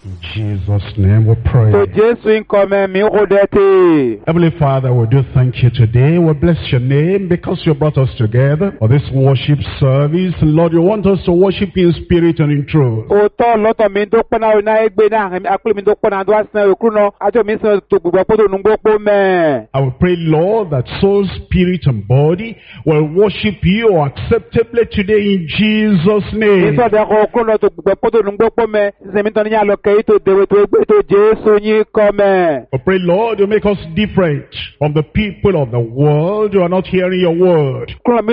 In Jesus' name we pray. To Jésus nkome mi rodete. Heavenly Father, we do thank you today. We bless your name because you brought us together for this worship service. Lord, you want us to worship you in spirit and in truth. Oto loto mi do pona na egbe na akule mi do pona do asan okuno ajo mi so to gbogbo podo nungbopo me. I will pray, Lord, that soul, spirit, and body will worship you acceptably today in Jesus' name. Iso de okuno to gbogbo podo nungbopo me. Se mi to ni aloke to dewe to egbe to Jésus nyi come. I pray, Lord, you make us different from the people of the world who are not hearing your word.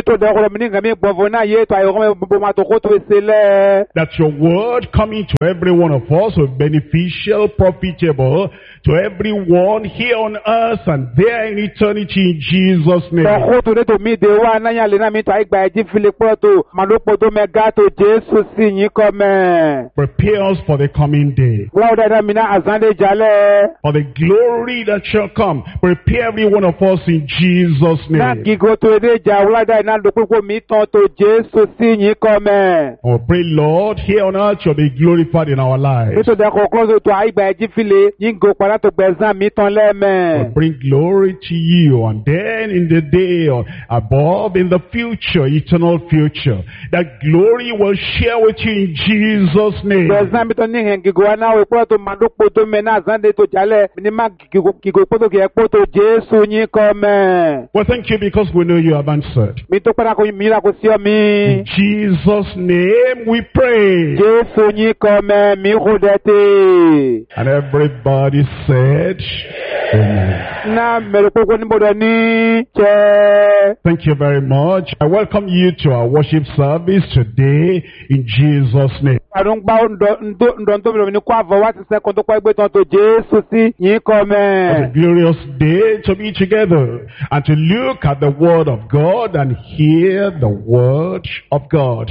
That your word coming to every one of us will be beneficial, profitable to everyone here on earth and there in eternity in Jesus' name. Prepare us for the coming day. For the glory that shall come. Prepare every one of us in Jesus' name. Oh, pray, Lord, here on earth shall be glorified in our lives. We'll bring glory to you, and then in the day above, in the future, eternal future, that glory will share with you in Jesus' name. Well, thank you because we know you have answered. In Jesus' name we pray. And everybody said, Amen. Thank you very much. I welcome you to our worship service today in Jesus' name. What a glorious day to be together and to look at the Word of God and hear the Word of God.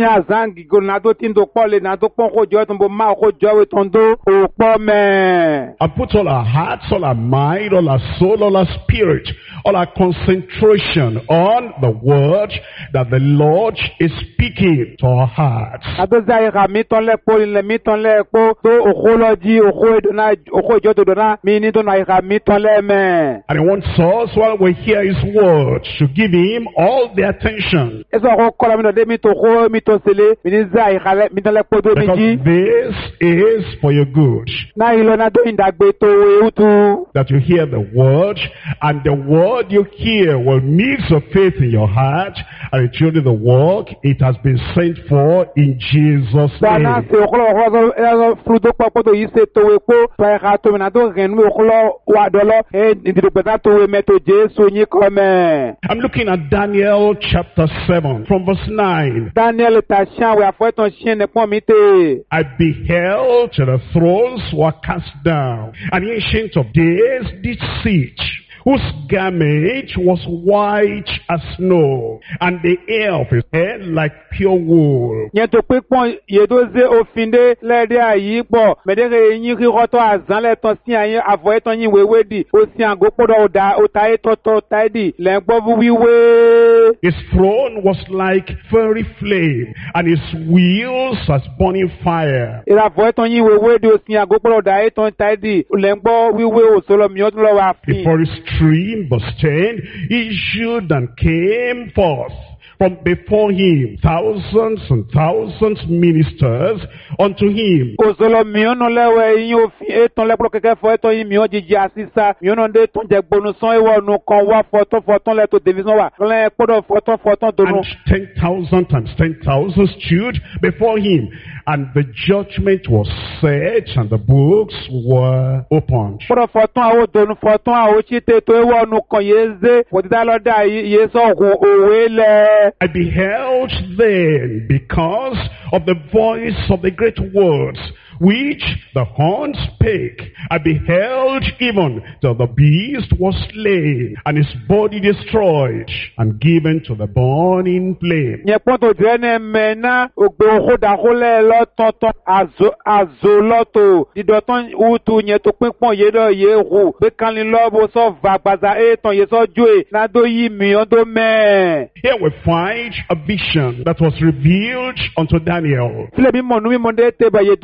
And put all our hearts, all our mind, all our soul, all our spirit, all our concentration on the Word that the Lord is speaking to our hearts. And he wants us, while we hear his word, to give him all the attention. Because this is for your good. That you hear the word, and the word you hear will mix of faith in your heart, and it should do the work it has been sent for in Jesus' name. I'm looking at Daniel chapter 7 from verse 9. I beheld till the thrones were cast down, and the ancient of days did sit, whose garment was white as snow, and the hair of his head like pure wool. His throne was like fiery flame, and his wheels as burning fire. Before his stream burst issued and came forth from before him thousands and thousands ministers unto him. And 10,000 times 10,000 stood before him, and the judgment was set, and the books were opened. I beheld then, because of the voice of the great words which the horn spake, I beheld even till the beast was slain, and his body destroyed, and given to the burning flame. Here we find a vision that was revealed unto Daniel.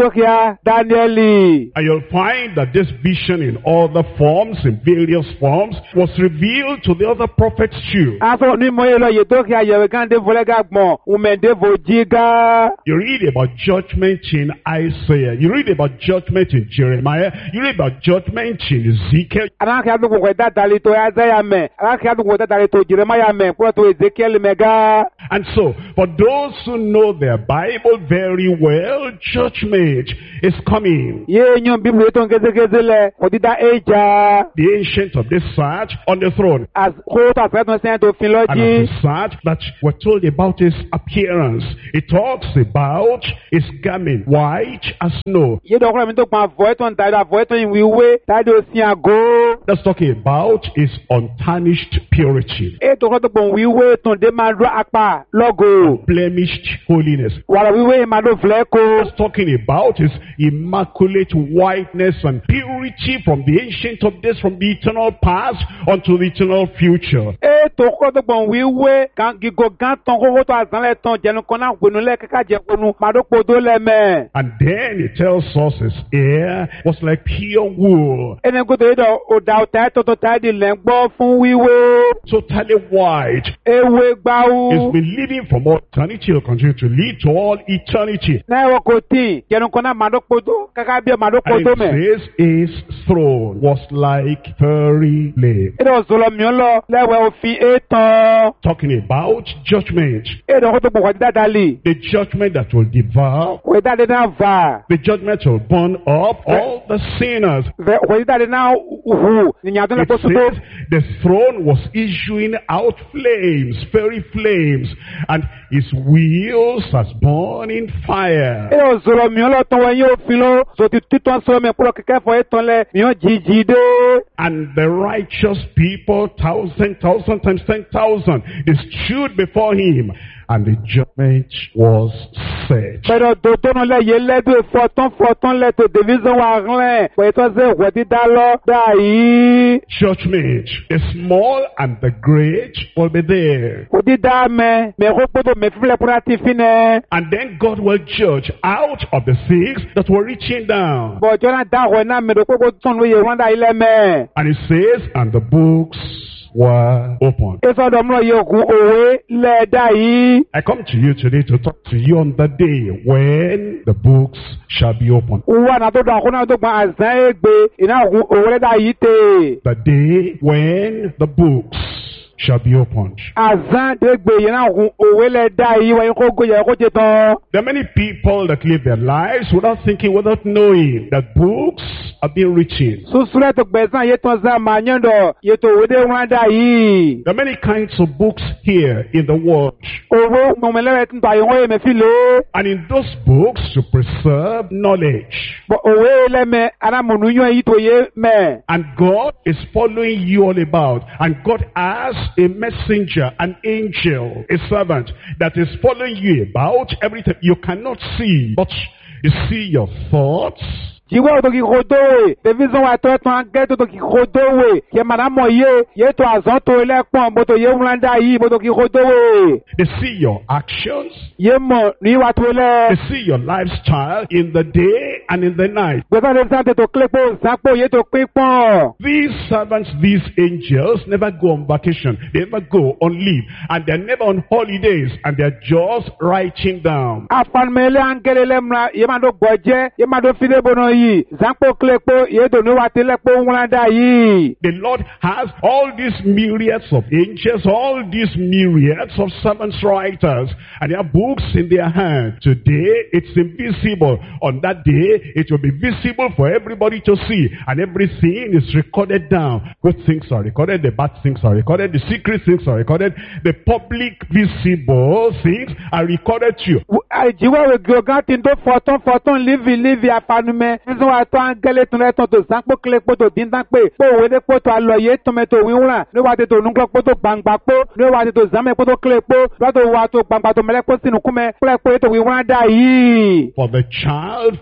Dáníẹ́lì. And you'll find that this vision in other forms, in various forms, was revealed to the other prophets too. Aso ni mo yelo ye to ki ayewe kan de volega gbon, umende vojiga. You read about judgment in Isaiah. You read about judgment in Jeremiah. You read about judgment in Ezekiel. Anaki adu ko da dali to Isaiah me, anaki adu ko da dali to Jeremiah me, ko to Ezekiel mega. And so, for those who know their Bible very well, judgment is coming. Ye nyon Bible to ngeze le, ko di da eja. The ancient of this sat on the throne. As ko ta fe to saint to And philology. as sat that we're told about his appearance. It talks about his garment, white as snow. Ye do ko mi to pa voice on da voice on wiwe, ta do si ago. That's talking about his untarnished purity, E to ko to bon wiwe ton de ma ro apa logo. blemished holiness. Wala wiwe ma do fleko. That's talking about his immaculate whiteness and purity from the ancient of this, from the eternal past unto the eternal future. E to ko to bon wiwe kan gigo gan ton ko to azan le ton jenu kon na gbonu le kaka je konu ma do podo le me. And then it tells us his hair was like pure wool, Ene go to do o da o ta to ta di le ngbo fun wiwe. totally white. Ewe gba He's o. been living from all eternity. He'll continue to lead to all eternity. Na wo ko tin jenu kon na ma do podo kaka bi ma do And podo it me. says his throne was like furry flame. E do zolo mi lo lewe o fi etan. Talking about judgment. E do ko to bo da dali. The judgment that will devour. We da de na va. The judgment will burn up all the sinners. We da de na hu. Ni nya don le It poso. says the throne was issuing out flames, fairy flames, and his wheels as burning fire. E o zoro mi lo ton we yo fi lo so ti tuton so me pro keke fo eton le mi o jiji de. And the righteous people, 1,000 times 10,000, they stood before him, and the judgment was set. Pero do tono le ye le do foton le to division wa ran. We to se we ti da lo da yi. Judgment, the small and the great will be there. O di da me ko podo me fi le pra ti fine. And then God will judge out of the things that were reaching down. Bo jona da ho na me do ko ton lo ye randa ile me. And it says, and the books were opened. E so do mo ye ku owe le da yi. I come to you today to talk to you on the day when the books shall be opened. Wa na to do ko na to gba azan egbe ina ku owe le da yi te. The day when the books shall be opened. Azan de gbe ina ku owe le da yi wa ko go ye ko je ton. There are many people that live their lives without thinking, without knowing that books are being written. Susule to gbe san ye ton za ma nyan do ye to we de wan da yi. There are many kinds of books here in the world. Owo mo me le tun ta ye wo ye me fi le. And in those books to preserve knowledge. But owe le me ana mo nu yan yi to ye me. And God is following you all about. And God has a messenger, an angel, a servant that is following you about everything. You cannot see, but you see your thoughts. Jiwa to ki khodowe, division wa to ange to ki khodowe, ke mana mo ye to azon to le pon bo to ye ulanda yi bo to ki khodowe. They see your actions. Ye mo ni wa to le. They see your lifestyle in the day and in the night. Gbe ka le sante to klepo, sapo ye to pipon. These servants, these angels never go on vacation. They never go on leave. And they're never on holidays. And they're just writing down. Afan mele angele le mra, ye ma do boje, ye ma do fide bono yi. Zanpo klepo, ye do no wa te lepo ulanda yi. The Lord has all these myriads of angels, all these myriads of servants writers, and their books in their hand. Today, it's invisible. On that day, it will be visible for everybody to see, and everything is recorded down. Good things are recorded, the bad things are recorded, the secret things are recorded, the public visible things are recorded too. Jiwa we gogan tin to foton live apanume. Nizo wa to angele tun le ton to zanpo klepo to din tan pe. Po we de po to aloye to me to wiwran. Ni wa te to nunglo po to gbangba po. Ni wa te to zame po to klepo. Wa to wa to gbangba to mele po sinu kume. Klepo to wiwran da yi. For the child, for the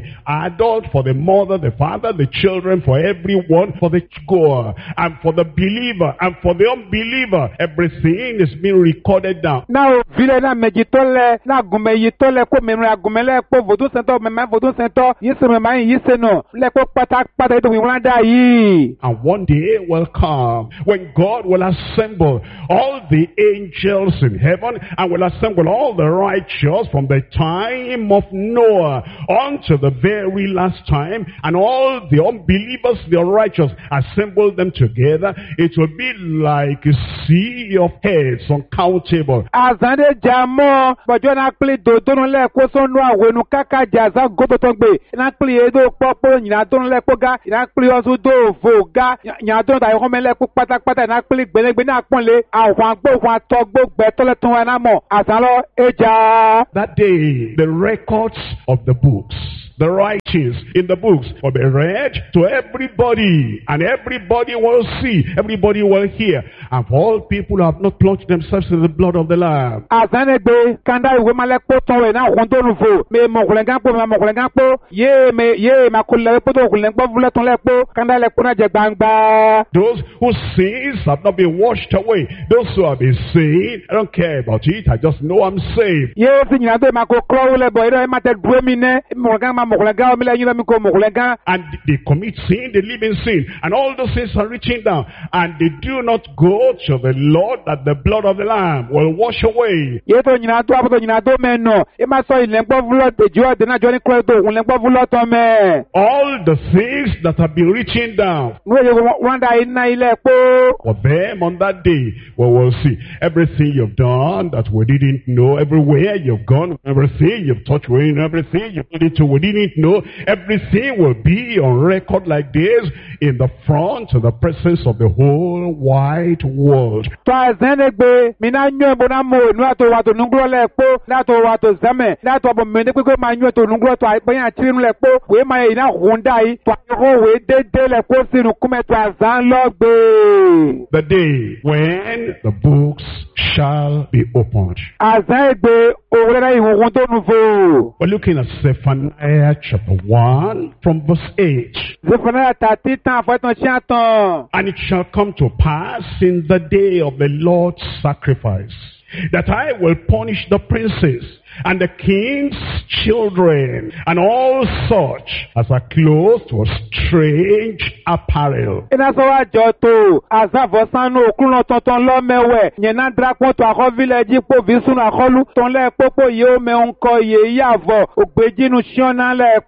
adult, for the mother, the father, the children, for everyone, for the goer, and for the believer, and for the unbeliever. Everything is being recorded down. Now, vile na mejitole, na gume yitole ko memra gume le ko vodu sento mema vodu sento yise mema yise no le ko pata ito wiwanda yi. And one day will come when God will assemble all the angels in heaven and will assemble all the righteous from the time of Noah unto the very last time, and all the unbelievers, the unrighteous, assemble them together. It will be like a sea of heads, uncountable. Azande jamo bojo na pli do don le ko so nu awenu kaka jaza goto to gbe na pli edo popo nyina don le ko ga na pli osu do vo ga nya don ta ho mele ku pátápátá na pli gbelegbe na ponle àwọn agbo wọn togbo gbe tole tun wa na mo asalo eja. That day, the records of the books, the writings in the books will be read to everybody, and everybody will see, everybody will hear. And for all people who have not plunged themselves in the blood of the Lamb. Azanegbe kanda iwe malekpo tonwe na hondo nuvo me mokulenga po ye ma kulle po to kulenga vule ton lekpo kanda lekpo na je gbangba. Those whose sins have not been washed away, those who have been saved, I don't care about it, I just know I'm saved. Ye si nyina do ma ko kro le bo ire ma te due mi ne mokulenga o mi le nyina mi ko mokulenga. And they commit sin, they live in sin, and all those sins are reaching down, and they do not go to the Lord that the blood of the Lamb will wash away. Ye to nyina do apo to nyina do me no e ma so ilengbo vulo te jo de na jo ni kro to ilengbo vulo to me. All the things that have been reaching down. No ye wanda ina ile po. For them on that day, we will see everything you've done that we didn't know, everywhere you've gone, everything you've touched, everything you've done to we didn't know, everything will be on record like this in the front of the presence of the whole wide world. To azanegbe mina nyo bo na mo nu ato wa to nunglo le po la to wa to zame la to bo me ne pe ma nyo to nunglo to ai yan tirin le po we ma ina honda yi to ho we de le ko sinu kume to azan logbe. The day when the books shall be opened. Azanegbe owure na ihun to nuvo. We're looking at Zephaniah chapter 1 from verse 8. Zephaniah 30 tan fa ton chiaton. And it shall come to pass in the day of the Lord's sacrifice that I will punish the princes and the king's children, and all such as are clothed with strange apparel. Ina so wa joto azavo sanu okunlo tonton lo mewe nyena drakon to akọ village po visunu akọlu ton le popo ye me onko ye yavo ogbejinu siona le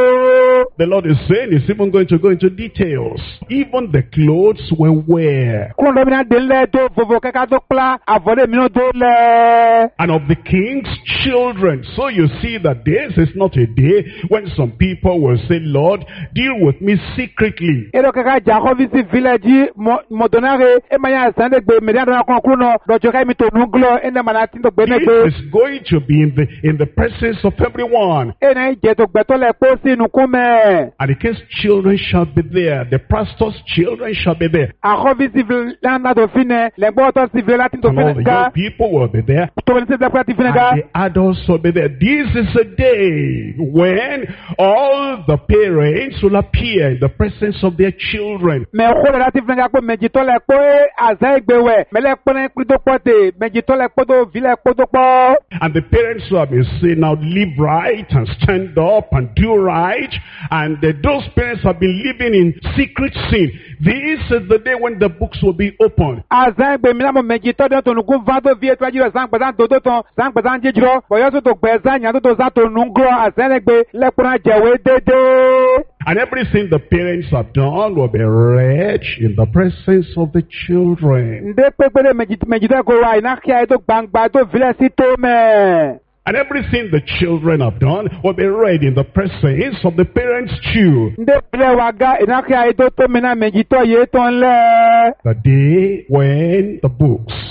po. The Lord is saying he's even going to go into details. Even the clothes we wear. Kundo mina de le do vovo kaka to kla avode mi no do le. And of the king's children. So you see that this is not a day when some people will say, Lord, deal with me secretly. Ero kaka jako visi village modonare e maya sande gbe me dan kon kuno do joka mi to nuglo ene manati to gbe ne gbe. This is going to be in the presence of everyone. E na je to gbe to le po sinu kume. And the king's children shall be there. The pastor's children shall be there. Ako visi landa do fine le gbo to si village to And all the young people will be there. To le se da fine ga. And the adults will be there. This is a day when all the parents will appear in the presence of their children. Me ko le lati fine ga po meji to le po aza egbewe me le po na krito pote meji to le po do vile po do po. And the parents will be saying, now live right and stand up and do right. And those parents have been living in secret sin. This is the day when the books will be opened. Aza egbe mi la mo meji to do nu ku va do vie to ajiro san gbe san do ton san gbe san jejiro boyo so to gbe san nya to za to nu ngro aza egbe le pora jewe dede. And everything the parents have done will be read in the presence of the children. Nde pepele meji to ko wa ina kia to gbangba to vile si to me. And everything the children have done will be read in the presence of the parents too. Nde pele waga ina kia to me na meji to ye ton le. The day when the books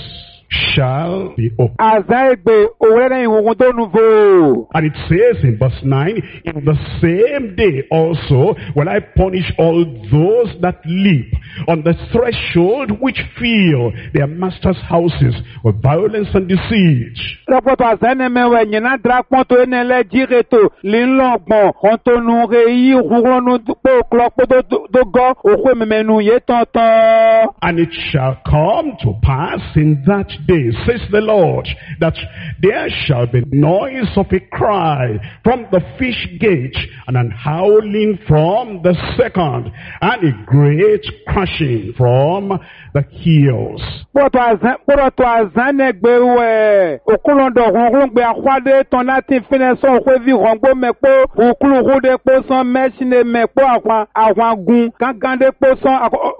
shall be opened. Azã egbe òwe lẹ́yìn ohun tó nu vo. And it says in verse 9, in the same day also will I punish all those that leap on the threshold which fill their master's houses with violence and deceit. Lọ́pọ̀tọ̀ àzá ẹni mẹ́wàá ẹ̀yìn náà dra pọ́ntò ẹni ẹlẹ́jì rètò lílọ́gbọ̀n ọ̀ntọ́nu rẹ̀ yí rúrọ́nu pé òkúlọ́pọ̀ tó gọ́ òkú ẹ̀mẹ̀mẹ̀nu yé tọ̀ntọ̀n. And it shall come to pass in that day, says the Lord, that there shall be noise of a cry from the fish gate, and an howling from the second, and a great crashing from the hills. Pọ̀rọ̀tọ̀ àzá ẹnẹgbẹ̀ wẹ̀ òkúlọ́dọ̀ rúngbẹ̀ àkwádé tán láti fínẹ̀ sọ òkú ẹ̀fí rọ̀ngbó mẹ́pọ̀ òkúlùkúdé pọ̀ sán mẹ́ṣínẹ̀ mẹ́pọ̀ àwọn agun gángandé pọ̀ sán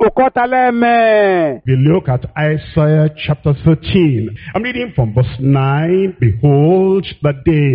òkọ́talẹ́mẹ́. We look at Isaiah chapter 13. I'm reading from verse 9. Behold, the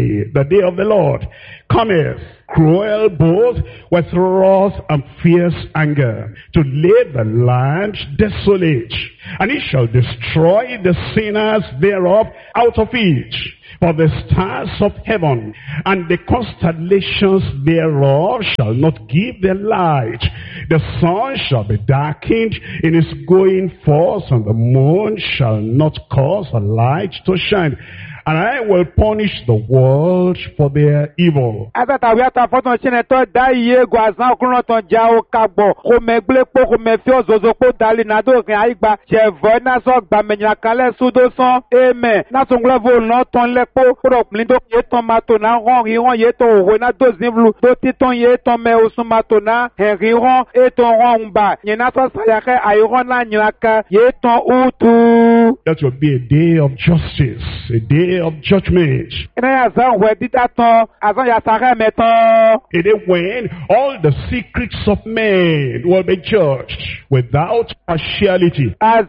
day of the Lord cometh, cruel both with wrath and fierce anger, to lay the land desolate, and he shall destroy the sinners thereof out of it. For the stars of heaven and the constellations thereof shall not give their light. The sun shall be darkened in its going forth, and the moon shall not cause a light to shine. And I will punish the world for their evil. Azatawi atafọ́tàn ṣẹ́nẹ̀ tọ́ dá iye ego àzán ọkùnrin tán já ó kagbọ̀. Kò mẹ́gbélé pọ̀ kò mẹ́fí ọ̀zọ́zọ́ pọ̀ dalí nàdó òkè àyígbà. Ṣẹ̀fọ́ náà sọ gbà mẹ́yìn kalẹ̀ súdó sán. Amen. Násùnglẹ́fọ̀ náà tán lẹ́pọ̀. Kúrò pín tó yé tán máa tò náà hàn rí hàn yé tán òwe náà tó zínvlu. Tó títàn yé tán mẹ́ oṣù máa tò náà hẹ̀rí hàn ètò hàn ń bà. Yẹn náà sọ sàyàkẹ́ àyíhàn náà nyìnàkà yé tán útù. That will be a day of justice, a day of judgment. A day when all the secrets of men will be judged without partiality. I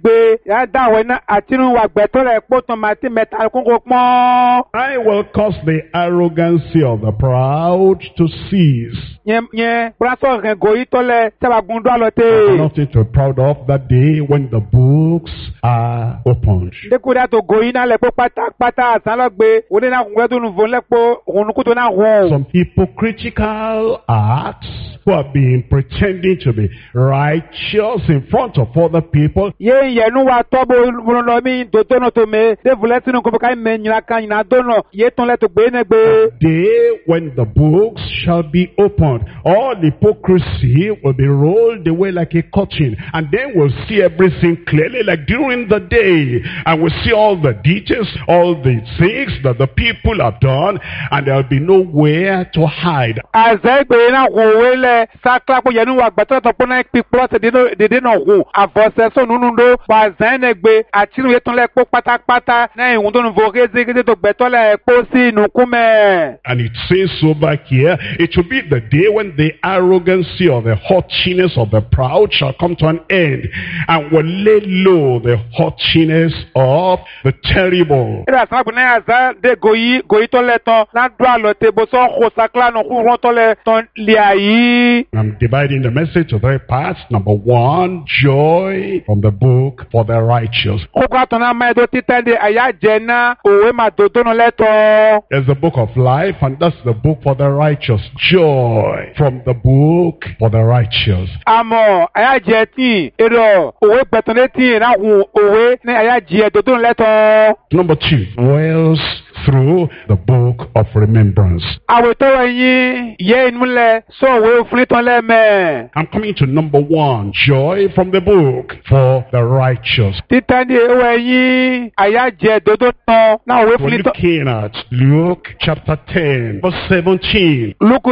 will cause the arrogancy of the proud to cease. Nothing to be proud of that day when the books are opened. Some hypocritical acts who have been pretending to be righteous in front of other people. Day when the books shall be opened, all hypocrisy will be rolled away like a curtain, and then we'll see everything clearly like during the day, and we'll see all the details, all the things that the people have done, and there'll be nowhere to hide. And it says over here, it will be the day when the arrogancy or the haughtiness of the proud shall come to an end, and will lay low the haughtiness of the terrible. I'm dividing the message to 3 parts. Number 1, joy from the book for the righteous. There's the book of life, and that's the book for the righteous. Joy from the book for the righteous. Number 2, dwells through the book of remembrance. I'm coming to number 1, joy from the book for the righteous. We're looking at Luke chapter 10, verse 17.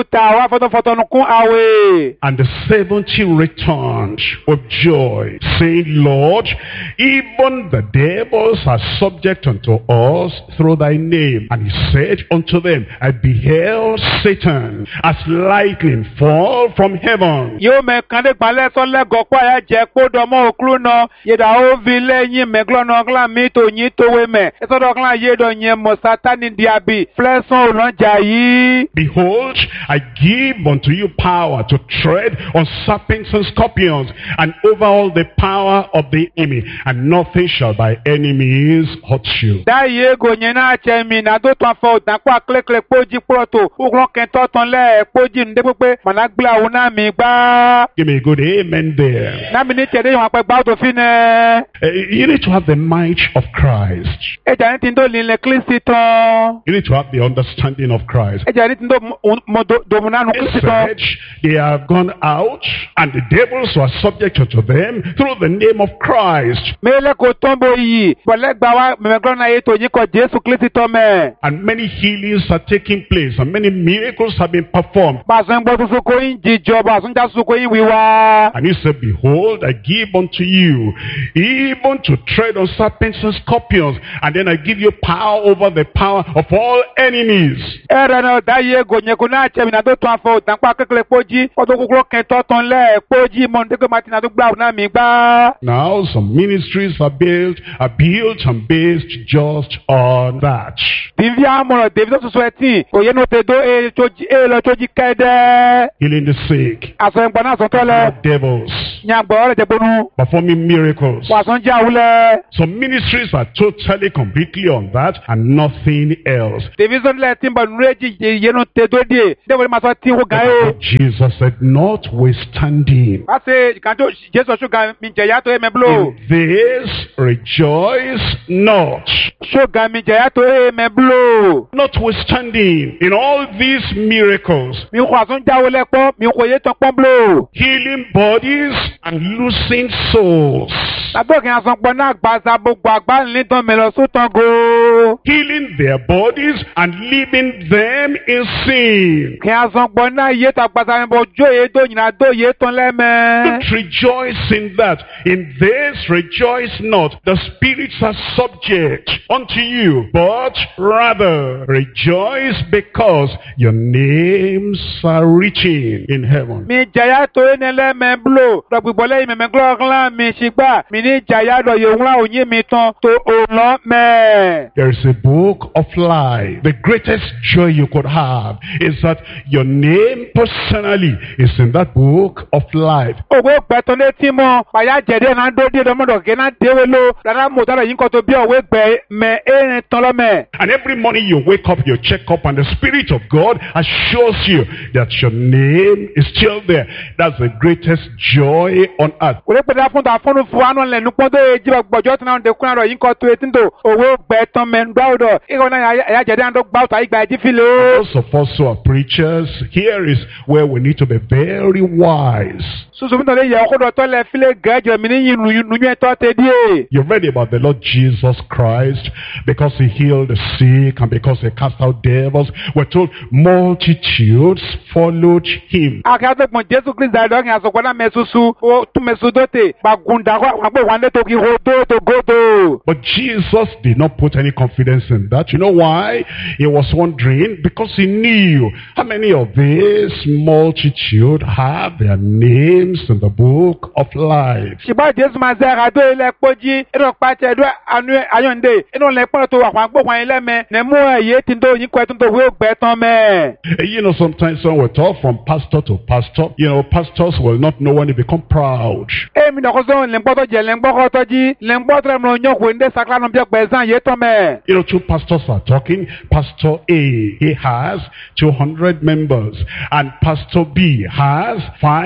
And the 70 returned with joy, saying, Lord, even the devils are subject unto us through thy name. name. And he said unto them, I beheld Satan as lightning fall from heaven. Yóò mẹ́kàndé gbalẹ̀ sọ́lẹ̀ gọ́pọ̀ ayá jẹ́ kódọ̀ mọ́ òkúrú náà. Yẹ̀dà ó fi lẹ́yìn mẹ́glọ́nà ọ̀gá mi tó yín tó wé mẹ́. Ẹ̀sọ́dọ̀ ọ̀gá yẹ̀dọ̀ yẹn mọ̀ Sátánì diabi. Flẹ́sán òlọ́jà yìí. Behold, I give unto you power to tread on serpents and scorpions, and over all the power of the enemy, and nothing shall by any means hurt you. Dáyé gònyẹ́ náà jẹ́ mi náà tó tán fọ òtàkùn àkílẹ̀kílẹ̀ pójì pọ̀tò. Òkúrọ̀ kẹntọ́ tán lẹ́ẹ̀ pójì ní pípé mọ̀nàgbé àwọn náà mi gbá. Give me a good amen there. Náà mi ní tẹ̀lé ìwọ̀n pẹ́ gbá tó fi nẹ́. You need to have the might of Christ. Ẹja ní ti ń tó lílẹ̀ Kristi tán. You need to have the understanding of Christ. Ẹja ní ti ń tó dòmùnánú Kristi tán. They have gone out, and the devils were subject to them through the name of Christ. Mẹ́lẹ̀ kò tán bó yìí. Bọ̀lẹ́gbà wa mẹ́mẹ́gbọ́n náà yé tó yín kọ Jésù Kristi tán mẹ́. And many healings are taking place, and many miracles have been performed. Bàṣẹ ń gbọ́ tuntun kó yín jíjọ, bàṣẹ ń já tuntun kó yín wíwá. And he said, behold, I give unto you even to tread on serpents and scorpions, and then I give you power over the power of all enemies. Ẹ̀rẹ̀ náà dáyé gònyẹ́kù náà jẹ́ mi náà tó tún afọ òtàǹpá kékeré pójí, ọdún kúkúrú kẹtọ́ tán lẹ́ẹ̀ pójí mọ̀ndégbé Martin àti gbà náà mi gbá. Now some ministries are built and based just on that. Bíbí àmọ̀ràn David tó sọ ẹtì, òye ní o tẹ dó lọ tójí kẹ́dẹ́. Healing the sick. Àṣọ ìgbà náà sọ tọ́lẹ̀. Devils. Nyàgbọ́ ọ̀rẹ́ jẹ gbónú. Performing miracles. Wàásù jẹ́ àwùlẹ̀. Some ministries are totally, completely on that and nothing else. David sọ nílẹ̀ tí ń bọ̀ nínú èjì yẹnu tẹ dó díẹ̀. Dẹ́wọ̀n máa sọ tí ń wò gáyé. Jesus said, notwithstanding. Wá ṣe ìkànjọ́ Jésù ṣùgbọ́n mi jẹ̀ yàtọ̀ ẹ̀mẹ́ blo. In this rejoice not. Ṣùgbọ́n mi jẹ̀ yàtọ̀ ẹ̀mẹ́ blo. Notwithstanding, in all these miracles, Mi kò àtún jáwé lẹ́pọ̀, mi kò yé tán pọ́n blo. healing bodies and losing souls. Lábẹ́òkè àsọpọ̀ náà gbàgbà gbogbo àgbà nìtàn mẹ́lọ sótàn go. Healing their bodies and leaving them in sin. Kì àsọpọ̀ náà yé tàn gbàgbà ẹ̀bọ̀ jó yé tó yìnbọn tó yé tán lẹ́mẹ̀. Don't rejoice in that. In this rejoice not. The spirits are subject unto you, but rather rejoice because your names are written in heaven. Mi jẹ̀yà tó yé ní lẹ́mẹ̀ blo. Lọ́gbìgbọ́ lẹ́yìn mẹ̀mẹ́ glọ́ọ̀glá mi ṣìgbà. Mi ní jẹ̀yà lọ yòówúrà òyìn mi tán tó òlọ́ mẹ́. There is a book of life. The greatest joy you could have is that your name personally is in that book of life. Òwe gbẹ̀tọ̀ létí mọ́. Pàyà jẹ̀dẹ̀ náà dó díẹ̀ lọ́mọdọ̀ kí náà déwé ló. Rárá mo dára yín kọ́ tó bí òwe gbẹ̀ mẹ́ ẹ̀rín tán lọ́mẹ́. And every morning you wake up, you check up, and the Spirit of God assures you that your name is still there. That's the greatest joy on earth. Òwe pẹ̀lú fún ta fúnnu fún wa náà lẹ́nu pọ́n tó yẹ jíba gbọ̀jọ́ tí náà dẹkùn àrọ̀ yín kọ́ tó etí tó. Òwe gbẹ̀tọ̀ mẹ́ gbáwòdọ̀. Ìkọ̀ náà àyà jẹ̀dẹ̀ àndó gbáwòtà ìgbà ẹ̀jí fi lé. Those of us who are preachers, here is where we need to be very wise. Susu mi tọ́ lé yẹ ọkọ̀ dọ̀tọ́ lẹ fílẹ̀ gẹ̀ẹ́jọ mi ní yín nùyún ẹ̀tọ́ tẹ díẹ̀. You read about the Lord Jesus Christ because he healed the sick and because he cast out devils. We're told multitudes followed him. Akẹ́tọ̀gbọ̀n Jésù Kristi àdọ́gìn àsọ̀kọ́ náà mẹ́susu ó tún mẹ́su dọ́tẹ̀ gbàgùndà àpò ìwà tó kí ho tó gòdò. But Jesus did not put any confidence in that. You know why? He was wondering because he knew how many of this multitude have their names in the book of life. Ṣùgbọ́n Jésù máa ṣe àràdó ilẹ̀ pọ́jí inú pàṣẹ ẹ̀dọ́ àyọ̀ǹde inú ilẹ̀ pọ́n tó wà fún agbóhùn ilẹ̀ mẹ́ ní mú ẹ̀yẹ tí ń tó yín kọ́ ẹ̀ tó ń tó wé ògbẹ́ tán mẹ́. You know, sometimes when we talk from pastor to pastor, you know, pastors will not know when they become proud. Èmi náà kó sọ lẹ́ngbọ́tọ̀ jẹ lẹ́ngbọ́kọ́tọ́ jí lẹ́ngbọ́tọ̀ mọ̀ ọ̀nyọ́ kò ní sàkánù bí ọgbẹ́ ẹ̀sán yé tán mẹ́. You know, two pastors are talking. Pastor A, he has 200 members, and Pastor B has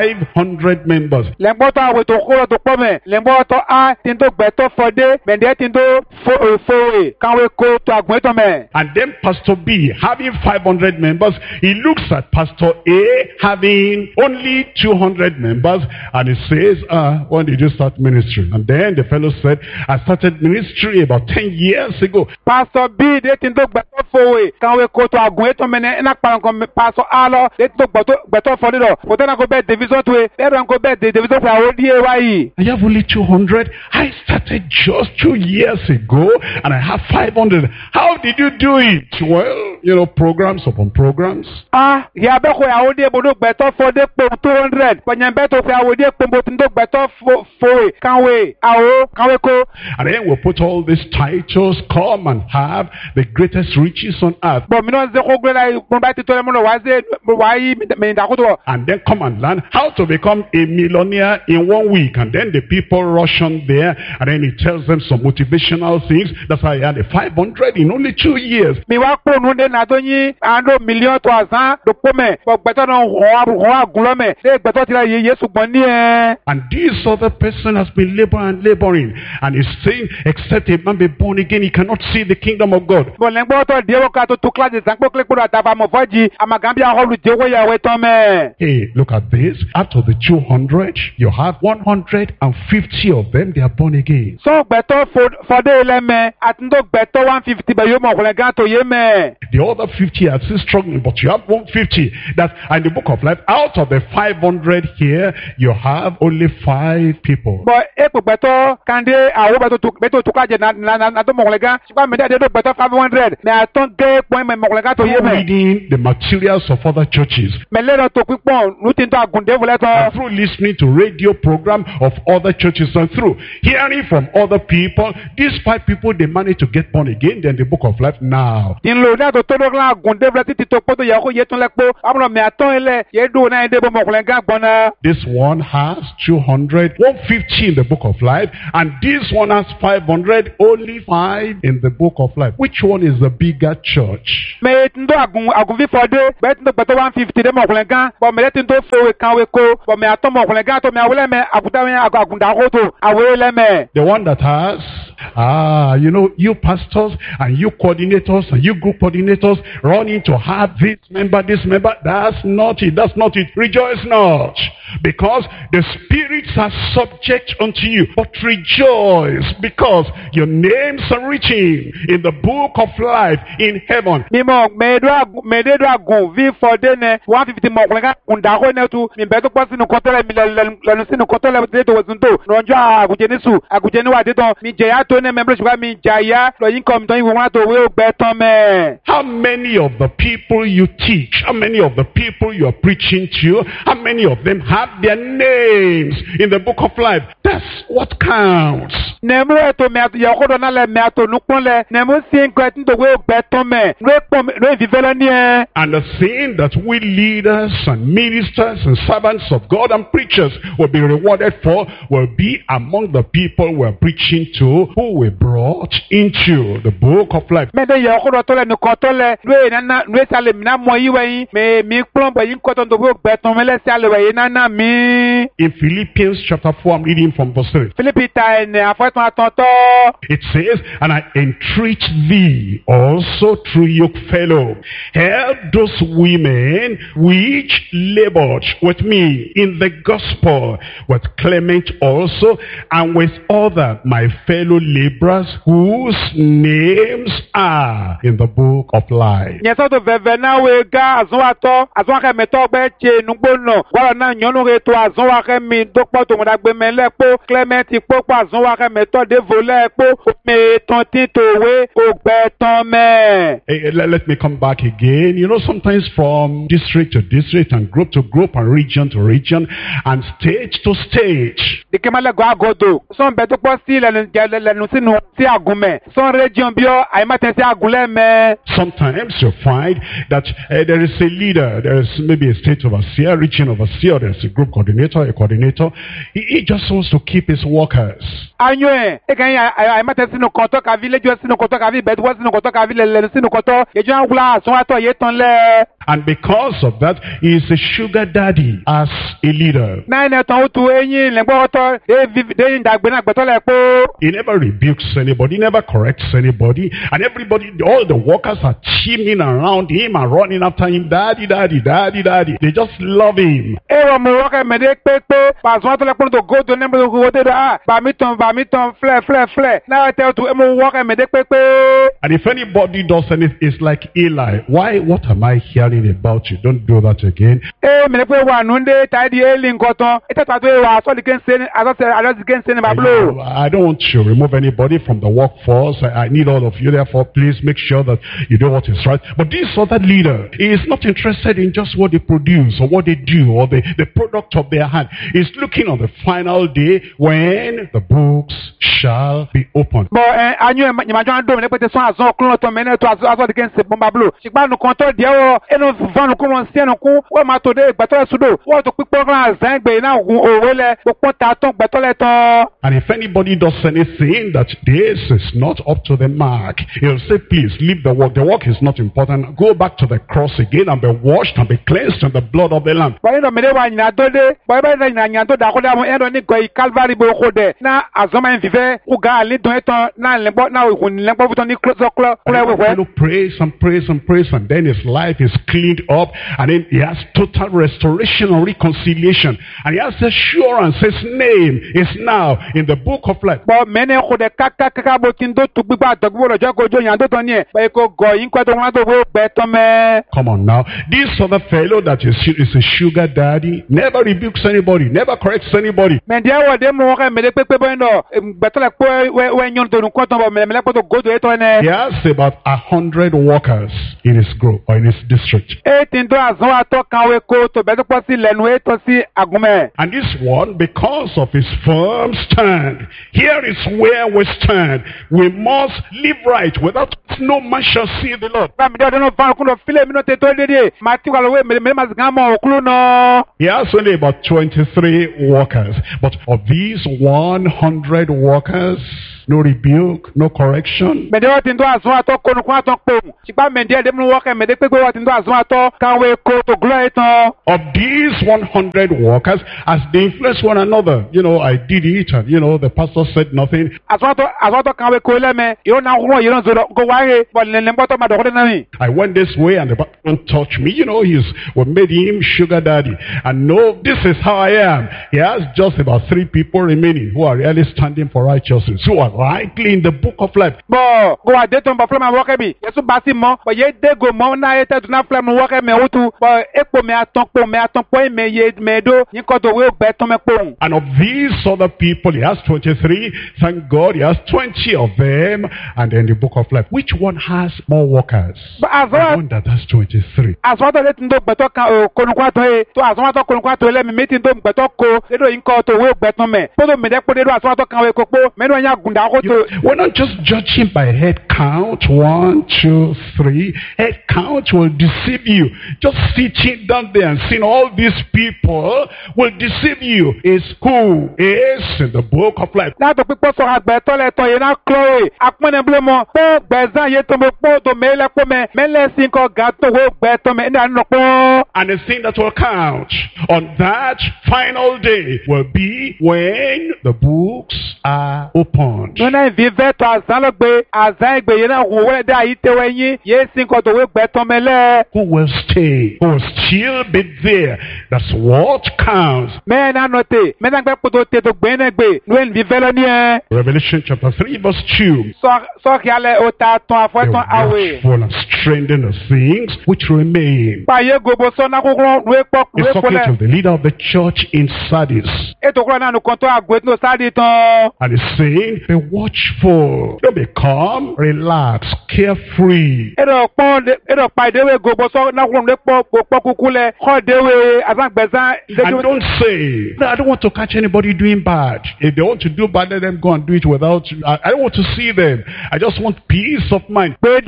500 members. Lẹ́ngbọ́tọ̀ àwẹ̀ tó kúrò tó pọ̀ mẹ́ lẹ́ngbọ́tọ̀ A tí ń tó gbẹ̀tọ̀ fọdé mẹ́ndẹ́ tí ń tó fòwe káwé kó tó àgbẹ̀ tán mẹ́. And then Pastor B, having 500 members, he looks at Pastor A having only 200 members, and And he says, when did you start ministry? And then the fellow said, I started ministry about 10 years ago. Pastor B, they think to better for we. Can we go to a great mene na paranko Pastor Alo, they to better for it. But then I go back division to it. Then I go back the division for our DAY. I have only 200. I started just 2 years ago, and I have 500. How did you do it? Well, programs upon programs. Yeah, but we are only able to better for the 200. When you better for our dear to better for it. Can we go? And then we'll put all these titles, come and have the greatest riches on earth. But me not the great and then come and learn how to become a millionaire in 1 week. And then the people rush on there, and then he tells them some motivational things. That's why I had a 500 in only 2 years. Me wa ko nu de na to yin ando million to azan do ko me but better no ho agun me e better ti la ye sugbon ni e. And this other person has been laboring, and he's saying, except a man be born again, he cannot see the kingdom of God. But len gbo to de wo ka to class de sanpo kle kpo ata ba mo foji amagambi a holu je wo ya we to me. Hey, look at this. Out of the 200, you have 150 of them, they are born again. So better for the eleme atindo better 150 be yo mo kle gan to ye me. The other 50 are still struggling, but you have 150. That in the book of life, out of the 500 here, you have only 5 people. But better can they better to kaje na to mo kle gan sipa me de do better 500 me aton ge point me mo kle gan to ye me. Reading the materials of other churches. Me le to pipon nu tin to agunde vole to. Through listening to radio program of other churches and through hearing from other people, these 5 people, they managed to get born again. Then the book of life now. In lo na to la agunde vole ti to poto ya ko ye tun le po amro me aton ele ye do na de bo mo kle gan gbona. This one has 200, 150 in the book of life, and this one has 500, only 5 in the book of life. Which one is the bigger church? Me ndo agun vi for de bet ndo beto 150 de mo kle gan but me let ndo fo we kan we ko but me aton mo kle gan to me awele me aguda me agunda ko to awele me. The one that has you pastors and you coordinators and you group coordinators running to have this member. That's not it. Rejoice not, because the spirits are subject unto you. But rejoice, because your names are written in the book of life in heaven. Me de do agun vi for de ne 150 mo kle gan unda ko ne tu mi beto po sinu kotole mi le sinu kotole de to wezunto ronjo aguje ni wa de ton mi je ya to ne member suga mi jaya lo yin kom ton yi won to we o gbe ton me. How many of the people you teach, how many of the people you are preaching to, how many of them have their names in the book of life? That's what counts. Nemu eto me ato yakodo na le me ato nukpon le nemu sin ko etin to we o gbe ton me no vivelo ni e. And the thing that we leaders and ministers and servants of God and preachers will be rewarded for will be among the people we are preaching to, who we brought into the book of life. Me de yakodo to le no kotole no sale mi na mo yi we mi plon bo yin koton to we o gbe ton me le sale we na mi. In Philippians chapter 4, I'm reading from verse 3. It says, and I entreat thee also through your fellow, help those women which labored with me in the gospel, with Clement also, and with other my fellow laborers, whose names are in the book of life. Let me come back again. Sometimes from district to district and group to group and region to region and stage to stage. Sometimes you find that there is a leader, there is maybe a state overseer, region overseer, there is a group coordinator, a coordinator. He just wants to keep his workers. And because of that, he is a sugar daddy as a leader. He never rebukes anybody, never corrects anybody, and everybody, all the workers are teaming around him and running after him. Daddy, daddy, daddy, daddy. They just love him. pépé. Pàṣẹ tó lẹ́kùn tó gòdò ní ẹ̀mí tó gòdò dà. Bàmítàn, flẹ̀. Náà tẹ́ tu ẹ̀mú wọ́ọ̀kẹ́ mi dé pépé. And if anybody does anything, it's like Eli. What am I hearing about you? Don't do that again. Mi ní pé wà nùndé táyé Eli nǹkan tán. Ètò àtúwé wà sọ́ọ̀dì kẹ́ńsẹ́ ní Bablo. I don't want to remove anybody from the workforce. I need all of you. Therefore, please make sure that you do what is right. But this other leader is not interested in just what they produce or what they do or the product of their hand. He's looking on the final day when the books shall be opened. But anyu nyamajo ando me pete so azon okun to me to azo de ken se bon Bablo. Sigba nu kan to die o enu vanu kun won se nu kun wo ma to de gbeto sudo wo to pipo ran azan gbe na ogun owele popo ta ton gbeto le ton. And if anybody does anything that this is not up to the mark, he'll say, please leave the work. The work is not important. Go back to the cross again and be washed and be cleansed in the blood of the Lamb. But no me de wa nyina do de boy ba na nyina to da ko da mo endo ni go Calvary bo ko de na azoma en vive u ga ali don eton na lembo na ohun lembo buton ni close praise and then his life is cleaned up and then he has total restoration and reconciliation and he has assurance his name is now in the book of life. But many ko de kaka bo tin do tu gba dogbo lojo ko jo yan do ton ni e ko go yin ko to wan to bo gbe to me. Come on now, this other fellow that is a sugar daddy never rebukes anybody, never corrects anybody. Men dia wo de mo ka me de pepe bo ndo betole ko we nyon to ko to bo me le ko to go do eto ne. He has about 100 workers in his group or in his district. And this one, because of his firm stand, here is where we stand. We must live right without no man shall see the Lord. He has only about 23 workers, but of these 100 workers, no rebuke, no correction. Of these 100 workers, as they influence one another, I did it, and the pastor said nothing. I went this way, and the pastor don't touch me. We made him sugar daddy. And no, this is how I am. He has just about 3 people remaining who are really standing for righteousness, who are rightly in the book of life. And of these other people, he has 23. Thank God, he has 20 of them. And in the book of life, which one has more workers? The one that has 23. We're not just judging by head count. 1, 2, 3. Head count will deceive you. Just sitting down there and seeing all these people will deceive you. Is who is in the book of life. And the thing that will count on that final day will be when the books are opened. Who will stay? Who will still be there? That's what counts. Revelation chapter 3 verse 2. Watchful and strengthen the things which remain. He's talking to the leader of the church in Sardis. And he's saying, be watchful. Don't become relaxed, carefree. And don't say, no, I don't want to catch anybody doing bad. If they want to do bad, let them go and do it without. I don't want to see them. I just want peace of mind. Be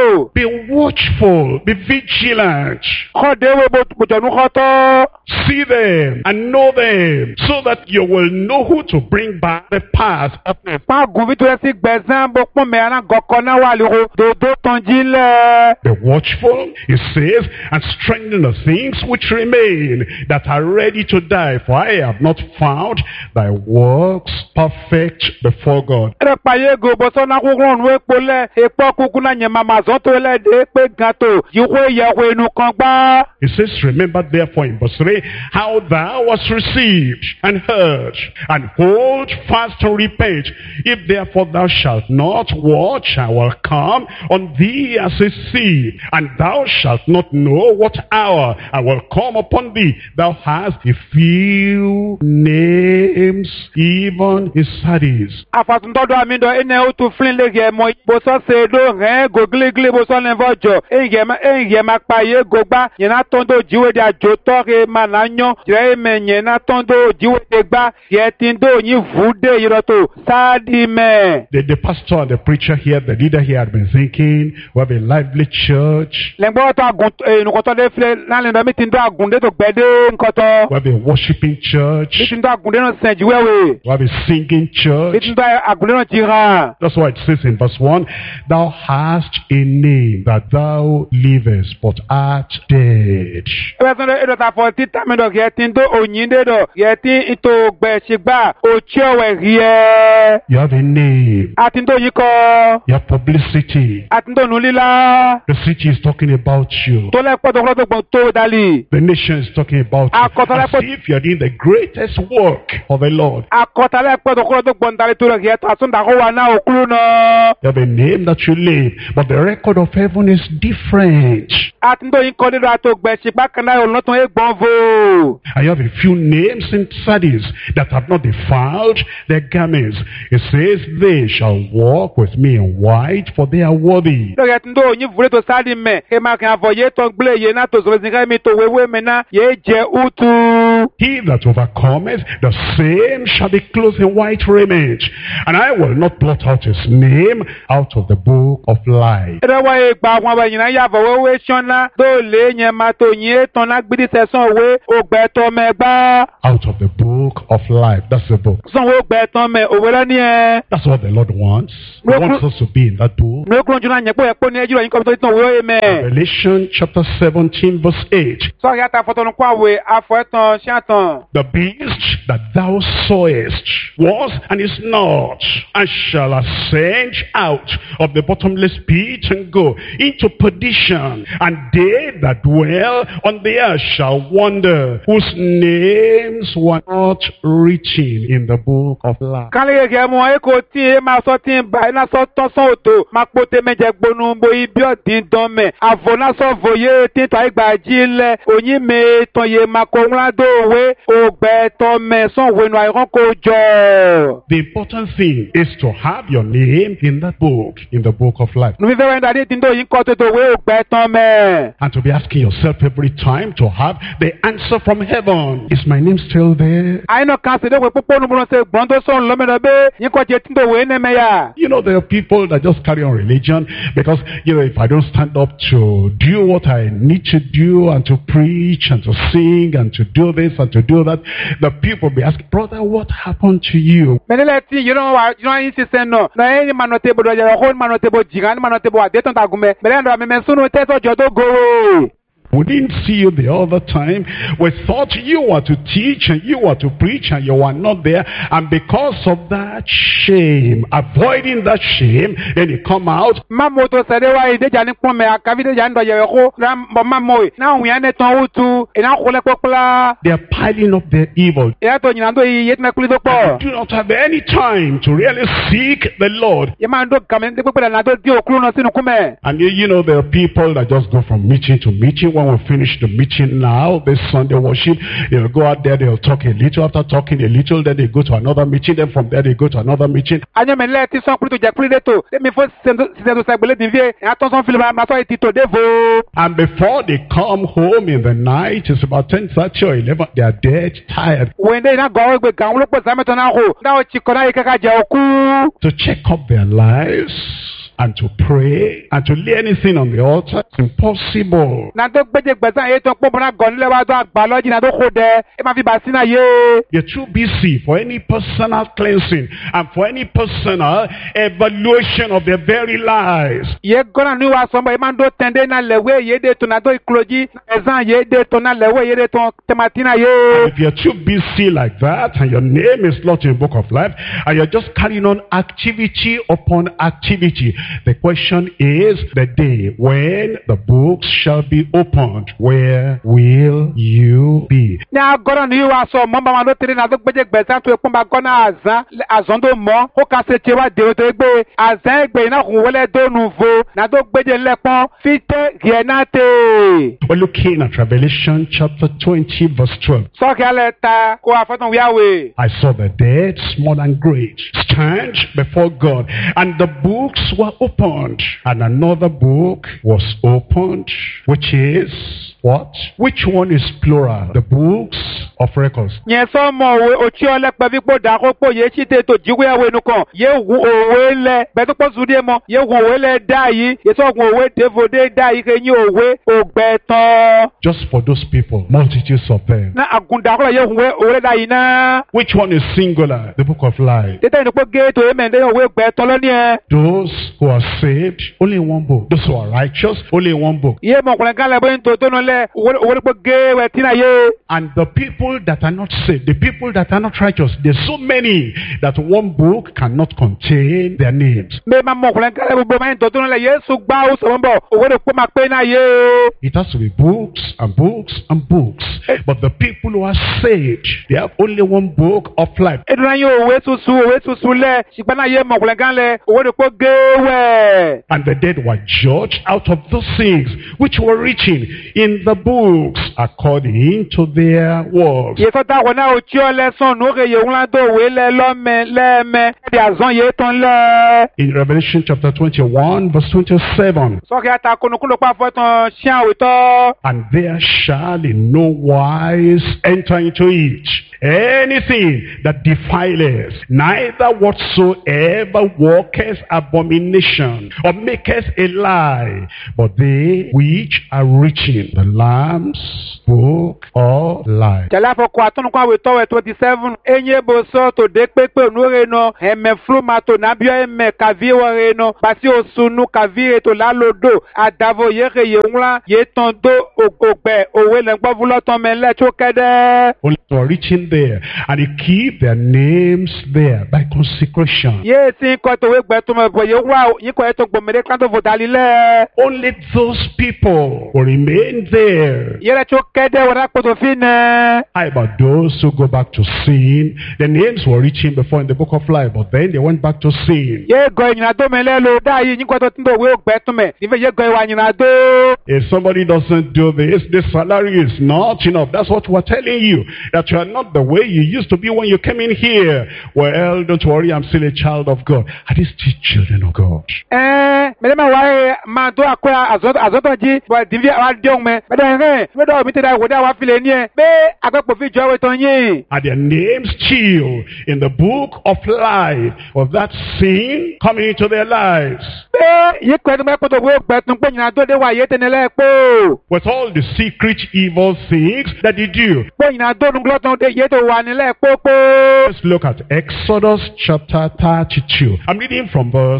watchful. Be vigilant. See them them and know them, so that you will know who to bring back the path of the Be watchful, it says, and strengthen the things which remain that are ready to die, for I have not found thy works perfect before God. It says, remember therefore in verse 3, how thou wast received and heard, and hold fast to repent. If therefore thou shalt not watch, I will come on thee as a thief, and thou shalt not know what hour I will come upon thee. Thou hast a few names, even in Sardis. The pastor and the preacher here, the leader here had been thinking, we have a lively church. We have a worshiping church. We have a singing church. That's why it says in verse 1, thou hast a name that thou livest, but art dead. You have a name. You have publicity. The city is talking about you. The nation is talking about you. As if you are doing the greatest work of the Lord. You have a name that you live, but the record of heaven is different. And you have a few names in Sardis that have not defiled their garments. It says, they shall walk with me in white, for they are worthy. He that overcometh, the same shall be clothed in white raiment, and I will not blot out his name out of the book of life. Out of the book of life. That's the book. That's what the Lord wants. He wants us to be in that book. Revelation chapter 17 verse 8. The beast that thou sawest was and is not, and shall ascend out of the bottomless pit and go into perdition, and they that dwell on the earth shall wonder, whose names were not written in the book of life. The important thing is to have your name in that book, in the book of life. And to be asking yourself every time to have the answer from heaven. Is my name still there? You know, there are people that just carry on religion because, if I don't stand up to do what I need to do and to preach and to sing and to do this and to do that, the people be asking, brother, what happened to you? We didn't see you the other time. We thought you were to teach and you were to preach and you were not there. And because of that shame, avoiding that shame, then you come out. They are piling up their evil. They do not have any time to really seek the Lord. And there are people that just go from meeting to meeting. When we finish the meeting now, this Sunday worship, they'll go out there, they'll talk a little. After talking a little, then they go to another meeting. Then from there, they go to another meeting. And before they come home in the night, it's about 10:30 or 11, they are dead tired. To check up their lives, and to pray and to lay anything on the altar. It's impossible. Na tó gbẹ́jẹ̀ gbẹ̀sán yé tó ń pọ̀ bọ́nà gọ̀ nílẹ̀ wá tó àgbà lọ́jì náà tó kó dẹ. Ẹ máa fi bà sínú ayé. You're too busy for any personal cleansing and for any personal evaluation of their very lives. Yé gọ́nà ní wa sọ́mọ́ yé máa ń dó tẹ̀ndé náà lẹ̀wé yé dé tó náà tó ìkúlójì. Ẹ̀sán yé dé tó náà lẹ̀wé yé dé tó tẹ̀mátì náà yé. If you're too busy like that and your name is not in the book of life and you're just carrying on activity upon activity, the question is the day when the books shall be opened, where will you be? Ní agọ́nà ní wa sọ mọ́ bàmá ló tẹ̀lé náà tó gbẹ́jẹ̀ gbẹ̀sán tó ẹ̀kọ́ bá gọ́nà àzán tó mọ́ ó kà ṣe tiẹ̀ wá dèrò tó gbé àzán ẹgbẹ́ iná kún wọlé dónú vo náà tó gbẹ́jẹ̀ lẹ́pọ́n fi tẹ́ rìẹ̀ náà tẹ̀. We're looking at Revelation chapter 20 verse 12. Sọ́ọ̀kì alẹ́ ta kó afọ́tàn wíyáwé. I saw the dead, small and great, stand before God, and the books were opened, and another book was opened, which is what? Which one is plural? The books of records. Yẹn sọ mọ òwe òtí ọlẹ́pẹ́ fipò dàkópò yé sí tètò jíwéyàwó inú kan yé hu òwe lẹ bẹ́tọ́pọ̀ sùdíẹ̀ mọ yé hu òwe lẹ dá yìí yé sọ̀gun òwe dèvòdé dá yìí kẹ́yìn òwe ògbẹ́ tán. Just for those people, multitudes of them. Na àgùndàkọ́lọ̀ yé hu òwe dá yìí náà. Which one is singular? The book of life. Tètè ìdúpọ̀ géètò yé mẹ́ndé òwe ògbẹ́ tán lọ́ní ẹ̀. Those who are saved, only in one book. Those who are righteous, only in one book. Yé mọ̀kùnrin kálẹ̀ bóyá tó tó nù lẹ̀ òwe dúpọ̀ géèwẹ̀ tí náà yé. And the people that are not saved, the people that are not righteous, there's so many that one book cannot contain their names. Mẹ́ máa mọ̀kùnrin kálẹ̀ gbogbo máa ń tó tó nù lẹ̀ Yéṣu gbá ó sọ̀rọ̀ bọ̀ òwe dúpọ̀ máa pé náà yé. It has to be books and books and books. But the people who are saved, they have only one book of life. Ẹ̀dùn náà yóò òwe tuntun lẹ̀ ṣùgbọ́n náà yé mọ̀kùnrin kálẹ̀ òwe dúpọ̀ géèwẹ̀. And the dead were judged out of those things which were written in the books according to their works. Yé sọ́tà wọn náà ò tí ọ lẹ́sàn nù kè yé ńlá tó òwe lẹ lọ́mẹ lẹ́ẹ̀mẹ ẹ̀dì àzán yé tán lẹ́. In Revelation chapter 21 verse 27. Sọ́kì ata kónúkúnlò pa fọ́tàn ṣíà òótọ́. And there shall in no wise enter into it anything that defileth, neither whatsoever worketh abomination, or maketh a lie, but they which are written the Lamb's book of life. Jàlá fọkọ àtúnukọ àwòtọ́ wẹ̀ 27. Enye bò sọ tó dé pépé ònúre nọ ẹ̀mẹ̀ fluma tó nábíọ́ ẹ̀mẹ̀ kàvíwọ̀re nọ pàṣẹ òsùnú kàvíre tó lálódò àdàvò yéke yé ńlá yé tán dó ògbẹ̀ òwe lẹ́gbọ́ fúlọ́tàn mẹ́lẹ́ tó kẹ́dẹ́. Only were written there, and they keep their names there by consecration. Yé tí kọ́ tó wé gbẹ́ tó mọ̀ bọ̀ yé wá yín kọ́ ẹ̀ tó gbòmìnir kan tó fòtà lílẹ̀. Only those people who remain there. Yẹ́rẹ́ tó kẹ́dẹ́ wọ́n rákòtò fi nẹ́. How about those who go back to sin? The names were written before in the book of life, but then they went back to sin. Yé gọ ìyìnà tó mẹ́lẹ́ lo dáyé yín kọ́ tó tí ń tó wé ògbẹ́ tó mẹ́ nífẹ̀ẹ́ yé gọ ìwà ìyìnà tó. If somebody doesn't do this, the salary is not enough. That's what we're telling you. That you are not the way you used to be when you came in here. Well, don't worry, I'm still a child of God. Are these still children of God? Mẹ́lẹ́mẹ́ wáyé máa tó àkóyà àzọ́tọ̀ jí bọ̀ dìbí àwọn àdéhùn mẹ́. Bẹ́ẹ̀ wẹ́dọ̀ mi tẹ́lẹ̀ ìwòdì àwọn afilẹ̀ ní ẹ̀. Bẹ́ẹ̀ àgbẹ̀pọ̀ fi jọ ẹwẹ́ tán yín. Are their names still in the book of life of that sin coming into their lives? Bẹ́ẹ̀ yìí pẹ̀lú mẹ́kọ̀tọ̀ wé gbẹ̀tún pé ìyìnà tó dé wà yé tẹ́nilẹ́ pé. With all the secret evil things that they do. Pé ìyìnà tó dùn glọ́tàn dé yé tó wà nílẹ̀ pópó. Let's look at Exodus chapter 32. I'm reading from verse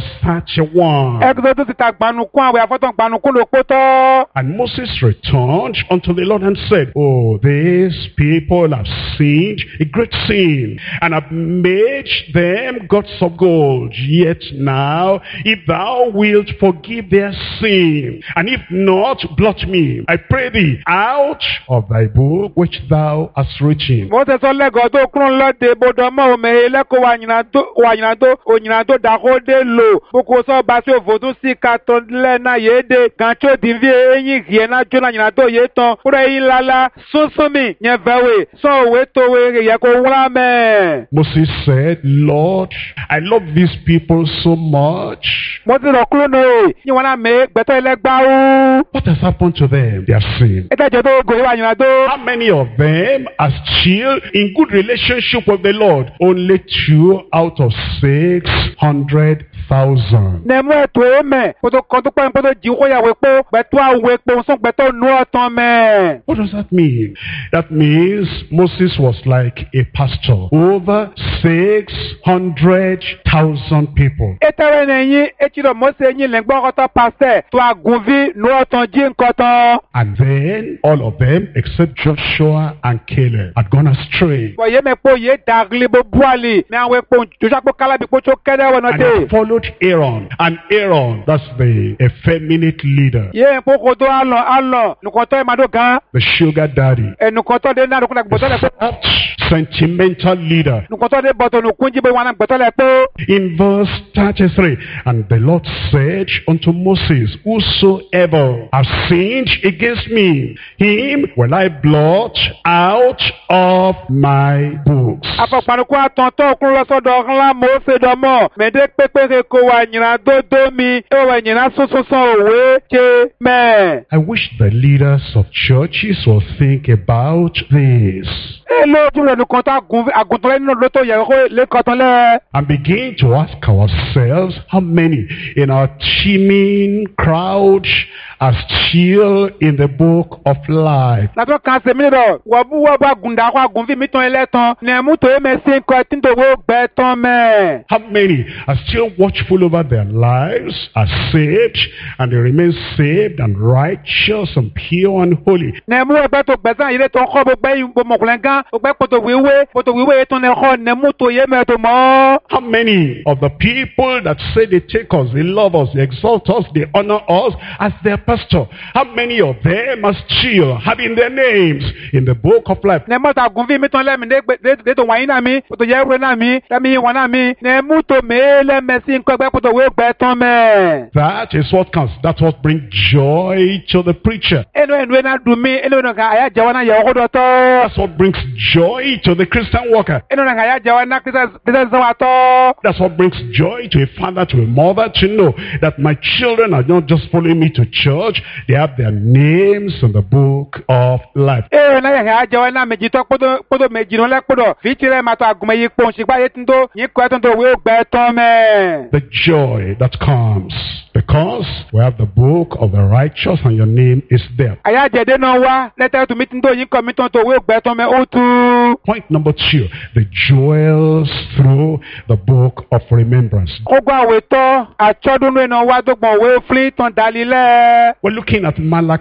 31. Exodus ti ta gbanukun àwẹ̀ àfọ́tàn gbanukun ló pótọ́. And Moses returned unto the Lord and said, Oh, these people have sinned a great sin, and have made them gods of gold. Yet now, if thou wilt forgive their sin, and if not, blot me, I pray thee, out of thy book which thou hast written. Moses sọ lẹ́gọ̀ọ́ tó kúrò lọ́dẹ bọ́dọ̀ mọ́ òmè lẹ́kọ̀ọ́ wàyìnà tó dàkó dé lò. Boko sọ bá sí òfòtún sí kàtọ́ lẹ́nà yéde. Gànchó dìví eyín ìyẹn náà jóná yìnà tó yé tán. Kúrẹ́ yín lálá súnsúnmì yẹn fẹ́wé. Sọ òwe tòwe yẹ kó wúrà mẹ́. Moses said, Lord, I love these people so much. Moses rọ̀ kúrò nù ẹ̀. Yín wọn náà mẹ́ gbẹ́tọ́ ẹlẹ́gbàá. What has happened to them? They have sinned. Ẹ tẹ́jọ́ tó gòyè wàyìnà tó. How many of them are still in good relationship with the Lord? Only 2 out of 600,000. 1,000. Nemu eto eme. Poto konto kwa mpoto jiwo ya wepo. Beto a wepo. Son beto no otome. What does that mean? That means Moses was like a pastor over 600,000 people. Etewe nenyi. Echiro Mose nyi lengbo koto paste. To a gunvi no otonji nkoto. And then all of them except Joshua and Caleb had gone astray. Ye me po ye dagli bo buali. Me an wepo. Joshua po kala bi po cho kede And wanote. had followed Aaron. And Aaron, that's the effeminate leader, Ye po kodo alon. Nukoto e mado gan. the sugar daddy, E nukoto de na nukoto boto le po. sentimental leader. Nukoto de boto nukunji be wana boto le po. In verse 33, and the Lord said unto Moses, whosoever has sinned against me, him will I blot out of my books. Afọ̀pànukú àtọ̀ntọ̀ òkun lọ́sọ̀dọ̀ ńlá Mósè dọ́mọ̀. Mẹ̀dé pépére kò wà nyìnà dódó mi. Ẹ wà nyìnà sọ́sọ́sọ́ òwe ṣe mẹ́. I wish the leaders of churches will think about this Ẹ lóòjú rẹ̀ nìkan tó àgùntàn lẹ́nu ló tó yẹ kó lẹ́kọ̀ọ́tàn lẹ́. and begin to ask ourselves how many in our teeming crowd are still in the book of life. Nàtọ́ kan ṣe mí lọ. Wọ́n bá gùndà kó àgùnfí mi tán ẹlẹ́tàn. Nẹ̀mú tó yẹ mẹ́ sí nǹkan tí tó wó gbẹ tán mẹ́. How many are still watchful over their lives, are saved, and they remain saved and righteous and pure and holy? Nẹ̀mú ẹgbẹ́ tó gbẹ̀sán yìí tó kọ́ gbogbo ẹ̀yìn gbọmọkùnrin gan. Gbogbo pòtò wíwé tó ní ẹ̀kọ́ nẹ̀mú tó yẹ mẹ́ tó mọ́. How many of the people that say they take us, they love us, they exalt us, they honor us as their pastor, how many of them are still having their names in the book of life? Nẹ̀mú tó àgùnfí mi tán lẹ́mí dé tó wáyé náà mi. Pòtò yẹ ẹrú náà mi. Lẹ́mí wọn náà mi. Nẹ̀mú tó mẹ́lẹ́ mẹ́sí nǹkan ẹgbẹ́ pòtò wíwé gbẹ tán mẹ́. That is what counts. That's what brings joy to the preacher. Ẹnu náà dùn mí. Ẹnu náà àyà jẹ́wọ́ náà yẹ ọkọ̀ dọ̀tọ́. That's what brings joy to the Christian worker. Ẹnu náà àyà jẹ́wọ́ náà kírísítẹ́ sọ́wọ́ àtọ́. That's what brings joy to a father, to a mother, to know that my children are not just following me to church, they have their names in the book of life. Ẹnu náà àyà jẹ́wọ́ náà méjì tọ́ kpọ́dọ̀ méjì náà lẹ́kpọ́dọ̀. Fìtìrẹ́ máa tọ́ àgùnmọ̀ yìí pọ̀ ṣùgbọ́n ayé tó yìí kọ́ ẹ̀tọ́ tó wíwé gbẹ tán mẹ́. The joy that comes because we have the book of the righteous and your name is there. Àyà jẹ̀dẹ́ náà wá lẹ́tẹ̀ẹ́ tó mi tí ń tó yìí kọ́ mi tán tó wíwé gbẹ tán mẹ́ ó tú. Point number 2, the jewels through the book of remembrance. Kókó àwẹ̀ tọ́ àtsọ́dúnrún náà wá dọ́gbọ̀n òwe fúlí tán dalí lẹ́. We're looking at Malachi